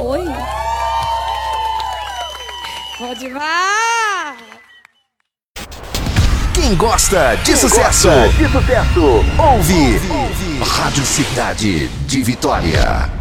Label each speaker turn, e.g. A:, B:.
A: Oi? Pode vá!
B: Quem gosta de sucesso, ouve Rádio Cidade de Vitória.